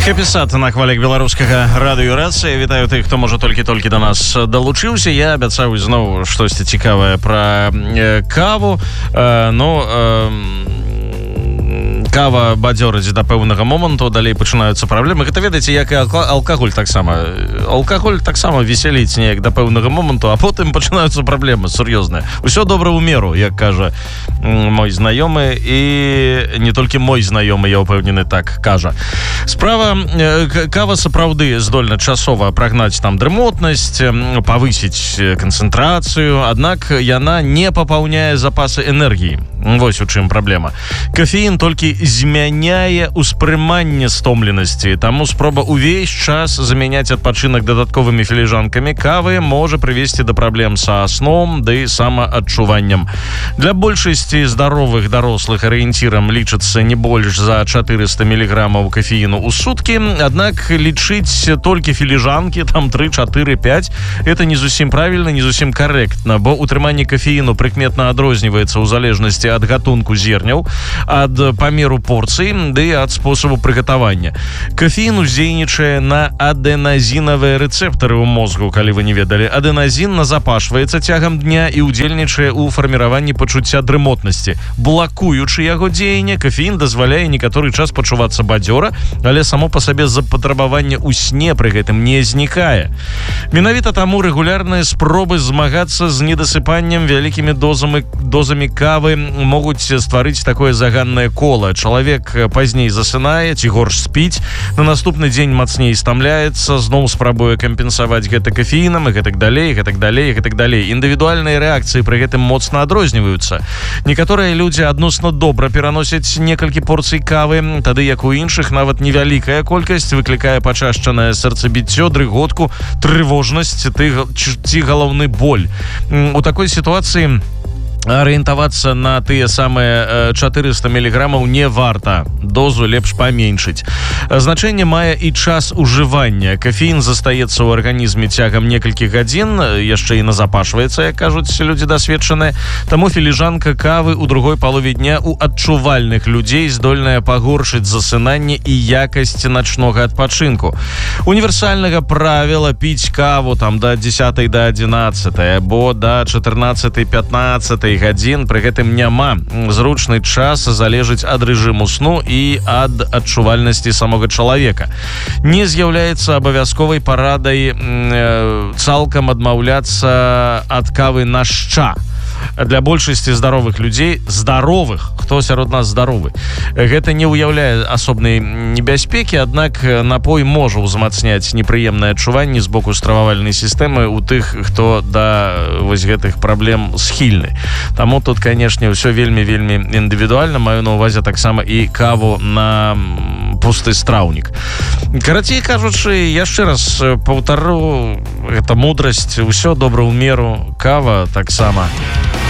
Хэпі-сад на хвалях беларускага радыёрацыі. Вітаю тых, хто можа толькі-толькі да нас далучыўся. Я абяцаў зноў штосьці цікавае пра каву. Кава бадзёрыць да пэўнага моманту, далей пачынаюцца праблемы. Гэта, ведаеце, як і алкаголь таксама. Алкаголь таксама весяліць неяк да пэўнага моманту, а потым пачынаюцца праблемы сур'ёзныя. Усё добра ў меру, як кажа мой знаёмы, і не толькі мой знаёмы, я ўпэўнены, так кажа. Справа, кава сапраўды здольна часова прагнаць там дрымотнасць, павысіць канцэнтрацыю, аднак яна не папаўняе запасы энергіі. Вось у чым праблема. Кафеін толькі змяняе ўспрыманне стомленасці, таму спроба ўвесь час замяняць адпачынак дадатковымі філіжанкамі кавы можа прывесці да праблем са сном ды самаадчуваннем. Для большасці здаровых дарослых арыенцірам лічыцца не больш за 400 мг кафеіну ў суткі, аднак лічыць толькі філіжанкі, там 3, 4, 5, это не зусім правільна, не зусім карэктна, бо утрыманне кафеіну прыкметна адрозніваецца ў залежнасці ад гатунку зерняў, ад памеру порцый, ды ад спосабу прыгатавання. Кафеін уздзейнічае на адэназінавыя рэцэптары ў мозгу, калі вы не ведалі. Адэназін назапашваецца цягам дня і ўдзельнічае ў фарміраванні пачуцця дрымотнасці. Блакуючы яго дзеянне, кафеін дазваляе некаторы час пачувацца бадзёра, але само па сабе запатрабаванне ў сне пры гэтым не знікае. Менавіта таму рэгулярныя спробы змагацца з недасыпаннем вялікімі дозамі кавы могуць стварыць такое заганнае кола. Чалавек пазней засынае ці горш спіць, на наступны дзень мацней стамляецца, зноў спрабуе кампенсаваць гэта кафеінам і гэтак далей. Індывідуальныя рэакцыі пры гэтым моцна адрозніваюцца. Некаторыя людзі адносна добра пераносяць некалькі порцый кавы, тады як у іншых нават невялікая колькасць выклікае пачашчанае сэрцабіццё, дрыготку, трывожнасць ці галаўны боль. У такой сітуацыі арыентавацца на тыя самыя 400 мг не варта. Дозу лепш паменшыць. Значэнне мае і час ужывання. Кафеін застаецца ў арганізме цягам некалькіх гадзін, яшчэ і назапашваецца, як кажуць людзі дасведчаныя. Таму філіжанка кавы ў другой палове дня ў адчувальных людзей здольная пагоршыць засынанне і якасць начнога адпачынку. Універсальнага правіла піць каву там да 10 да 11 або да 14-15 гадзін пры гэтым няма. Зручны час залежыць ад рэжыму сну і ад адчувальнасці самога чалавека. Не з'яўляецца абавязковай парадай цалкам адмаўляцца ад кавы на шча. Для большасці здаровых людзей, хто сярод нас здаровы, гэта не ўяўляе асобнай небяспекі, аднак напой можа ўзмацняць непрыемнае адчуванне з боку стрававальнай сістэмы ў тых, хто да вось гэтых праблем схільны. Таму тут, канешне, ўсё вельмі індывідуальна. Маю на ўвазе таксама і каву на пусты страўнік. Карацей кажучы, яшчэ раз паўтару, гэта мудрасць, усё добра ў меру, кава таксама.